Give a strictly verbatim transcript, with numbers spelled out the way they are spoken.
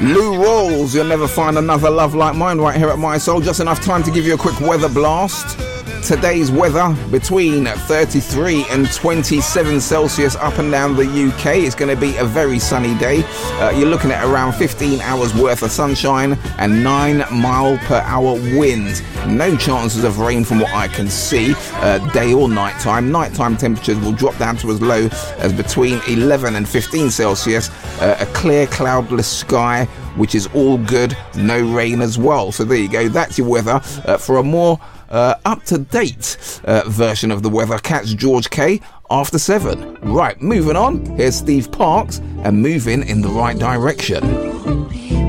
Lou Rawls, you'll never find another love like mine right here at My Soul. Just enough time to give you a quick weather blast. Today's weather between thirty-three and twenty-seven Celsius up and down the U K. It's going to be a very sunny day. Uh, you're looking at around fifteen hours worth of sunshine and nine mile per hour winds. No chances of rain from what I can see, uh, day or night time. Nighttime temperatures will drop down to as low as between eleven and fifteen Celsius. Uh, a clear, cloudless sky, which is all good. No rain as well. So there you go. That's your weather. Uh, for a more Uh, up-to-date uh, version of the weather, catch George K after seven. Right, moving on. Here's Steve Parks and Moving in the Right Direction.